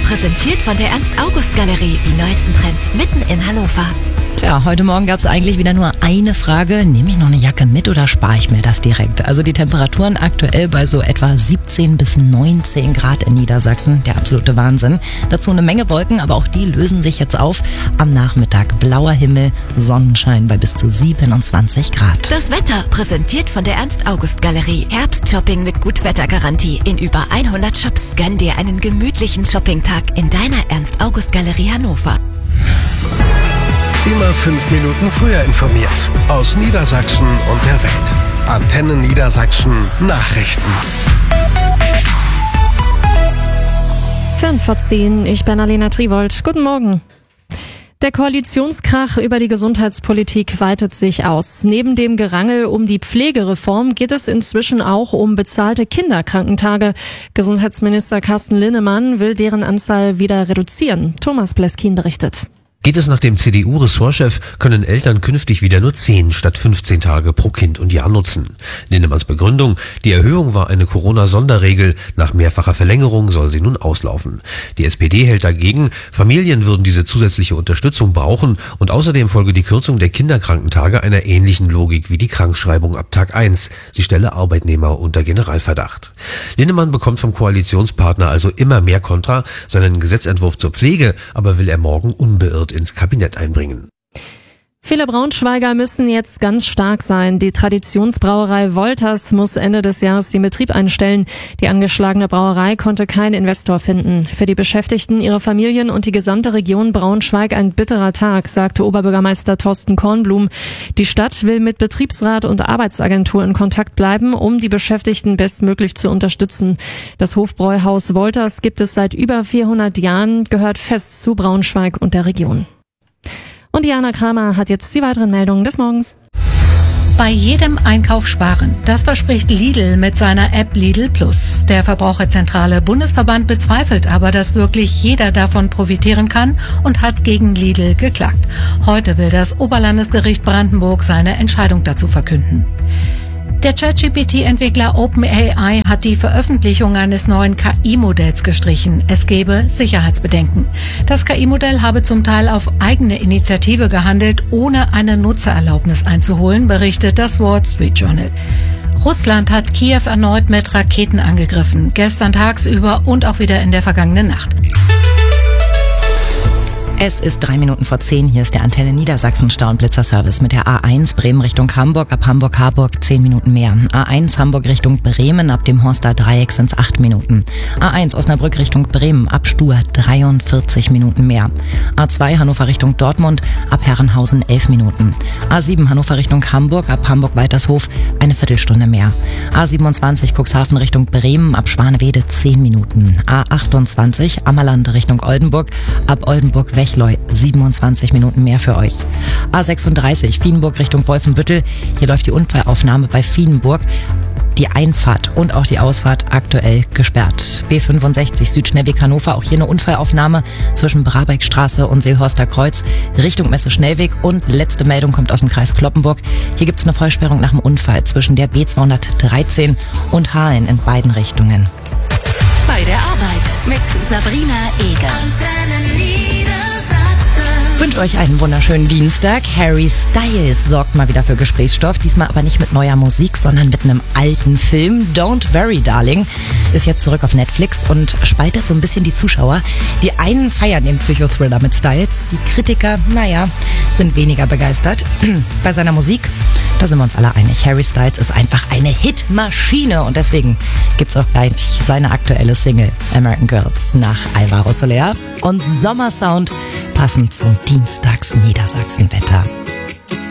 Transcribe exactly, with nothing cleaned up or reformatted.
präsentiert von der Ernst-August-Galerie. Die neuesten Trends mitten in Hannover. Tja, heute Morgen gab es eigentlich wieder nur eine Frage. Nehme ich noch eine Jacke mit oder spare ich mir das direkt? Also die Temperaturen aktuell bei so etwa siebzehn bis neunzehn Grad in Niedersachsen. Der absolute Wahnsinn. Dazu eine Menge Wolken, aber auch die lösen sich jetzt auf. Am Nachmittag blauer Himmel, Sonnenschein bei bis zu siebenundzwanzig Grad. Das Wetter präsentiert von der Ernst-August-Galerie. Herbstshopping mit Gutwettergarantie in über hundert Shops. Gönn dir einen gemütlichen Shoppingtag in deiner Ernst-August-Galerie Hannover. Immer fünf Minuten früher informiert. Aus Niedersachsen und der Welt. Antenne Niedersachsen Nachrichten. Fünf vor zehn, ich bin Alena Triwold. Guten Morgen. Der Koalitionskrach über die Gesundheitspolitik weitet sich aus. Neben dem Gerangel um die Pflegereform geht es inzwischen auch um bezahlte Kinderkrankentage. Gesundheitsminister Carsten Linnemann will deren Anzahl wieder reduzieren. Thomas Bleskin berichtet. Geht es nach dem C D U-Ressortchef, können Eltern künftig wieder nur zehn statt fünfzehn Tage pro Kind und Jahr nutzen. Lindemanns Begründung: Die Erhöhung war eine Corona-Sonderregel. Nach mehrfacher Verlängerung soll sie nun auslaufen. Die S P D hält dagegen, Familien würden diese zusätzliche Unterstützung brauchen und außerdem folge die Kürzung der Kinderkrankentage einer ähnlichen Logik wie die Krankschreibung ab Tag eins. Sie stelle Arbeitnehmer unter Generalverdacht. Lindemann bekommt vom Koalitionspartner also immer mehr Kontra. Seinen Gesetzentwurf zur Pflege aber will er morgen unbeirrt ins Kabinett einbringen. Viele Braunschweiger müssen jetzt ganz stark sein. Die Traditionsbrauerei Wolters muss Ende des Jahres den Betrieb einstellen. Die angeschlagene Brauerei konnte keinen Investor finden. Für die Beschäftigten, ihre Familien und die gesamte Region Braunschweig ein bitterer Tag, sagte Oberbürgermeister Thorsten Kornblum. Die Stadt will mit Betriebsrat und Arbeitsagentur in Kontakt bleiben, um die Beschäftigten bestmöglich zu unterstützen. Das Hofbräuhaus Wolters gibt es seit über vierhundert Jahren, gehört fest zu Braunschweig und der Region. Und Diana Kramer hat jetzt die weiteren Meldungen des Morgens. Bei jedem Einkauf sparen. Das verspricht Lidl mit seiner App Lidl Plus. Der Verbraucherzentrale Bundesverband bezweifelt aber, dass wirklich jeder davon profitieren kann und hat gegen Lidl geklagt. Heute will das Oberlandesgericht Brandenburg seine Entscheidung dazu verkünden. Der ChatGPT Entwickler OpenAI hat die Veröffentlichung eines neuen K I-Modells gestrichen. Es gebe Sicherheitsbedenken. Das K I-Modell habe zum Teil auf eigene Initiative gehandelt, ohne eine Nutzererlaubnis einzuholen, berichtet das Wall Street Journal. Russland hat Kiew erneut mit Raketen angegriffen. Gestern tagsüber und auch wieder in der vergangenen Nacht. Es ist drei Minuten vor zehn. Hier ist der Antenne Niedersachsen Stau- und Blitzerservice mit der A eins Bremen Richtung Hamburg. Ab Hamburg-Harburg zehn Minuten mehr. A eins Hamburg Richtung Bremen. Ab dem Horster Dreieck sind es acht Minuten. A eins Osnabrück Richtung Bremen. Ab Stur dreiundvierzig Minuten mehr. A zwei Hannover Richtung Dortmund. Ab Herrenhausen elf Minuten. A sieben Hannover Richtung Hamburg. Ab Hamburg-Weitershof eine Viertelstunde mehr. A siebenundzwanzig Cuxhaven Richtung Bremen. Ab Schwanewede zehn Minuten. A achtundzwanzig Ammerland Richtung Oldenburg. Ab Oldenburg-Wech siebenundzwanzig Minuten mehr für euch. A sechsunddreißig Vienburg Richtung Wolfenbüttel. Hier läuft die Unfallaufnahme bei Vienburg. Die Einfahrt und auch die Ausfahrt aktuell gesperrt. B fünfundsechzig Südschnellweg Hannover, auch hier eine Unfallaufnahme zwischen Brabeckstraße und Seelhorster Kreuz Richtung Messe Schnellweg. Und letzte Meldung kommt aus dem Kreis Cloppenburg. Hier gibt es eine Vollsperrung nach dem Unfall zwischen der B zweihundertdreizehn und Hameln in beiden Richtungen. Bei der Arbeit mit Sabrina Eger. Ich wünsche euch einen wunderschönen Dienstag. Harry Styles sorgt mal wieder für Gesprächsstoff. Diesmal aber nicht mit neuer Musik, sondern mit einem alten Film. Don't Worry, Darling ist jetzt zurück auf Netflix und spaltet so ein bisschen die Zuschauer. Die einen feiern den Psychothriller mit Styles. Die Kritiker, naja, sind weniger begeistert. Bei seiner Musik, da sind wir uns alle einig. Harry Styles ist einfach eine Hitmaschine und deswegen gibt's auch gleich seine aktuelle Single American Girls nach Alvaro Soler und Sommersound passend zum Dienstags Niedersachsenwetter.